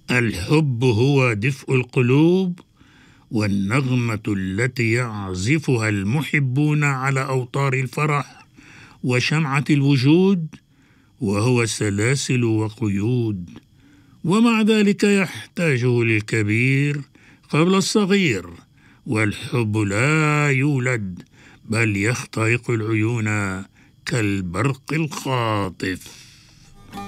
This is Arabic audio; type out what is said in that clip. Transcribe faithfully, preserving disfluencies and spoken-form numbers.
الحب هو دفء القلوب والنغمة التي يعزفها المحبون على أوتار الفرح وشمعة الوجود، وهو سلاسل وقيود، ومع ذلك يحتاجه للكبير قبل الصغير، والحب لا يولد بل يخترق العيون كالبرق الخاطف.